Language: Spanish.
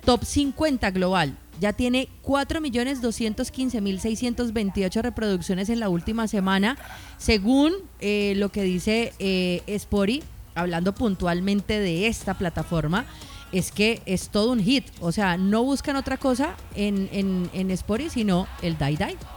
Top 50 global. Ya tiene 4.215.628 reproducciones en la última semana, según lo que dice Spotify, hablando puntualmente de esta plataforma. Es que es todo un hit, o sea, no buscan otra cosa en Spotify sino el Die Die.